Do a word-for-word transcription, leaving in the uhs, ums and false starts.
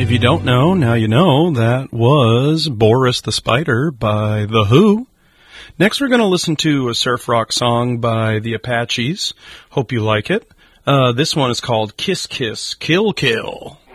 If you don't know, now you know, that was Boris the Spider by The Who. Next we're going to listen to a surf rock song by the Apaches. Hope you like it. Uh, this one is called Kiss Kiss Kill Kill.